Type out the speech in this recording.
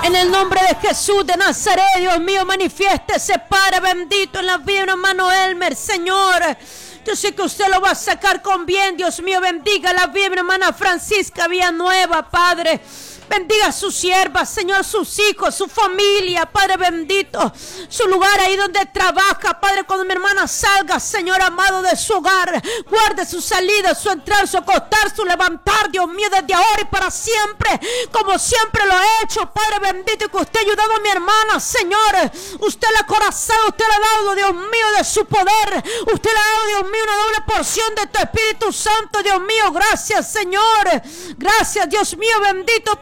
En el nombre de Jesús de Nazaret, Dios mío, manifiéstese, Padre bendito, en la vida de mi hermano Elmer, Señor. Yo sé que usted lo va a sacar con bien, Dios mío. Bendiga la vida de mi hermana Francisca Villanueva, Padre. Bendiga a sus siervas, Señor, sus hijos, su familia, Padre bendito. Su lugar ahí donde trabaja, Padre, cuando mi hermana salga, Señor amado, de su hogar. Guarde su salida, su entrar, su acostar, su levantar, Dios mío, desde ahora y para siempre. Como siempre lo he hecho, Padre bendito, que usted ha ayudado a mi hermana, Señor. Usted la ha corazado, usted le ha dado, Dios mío, de su poder. Usted le ha dado, Dios mío, una doble porción de tu Espíritu Santo, Dios mío. Gracias, Señor. Gracias, Dios mío, bendito.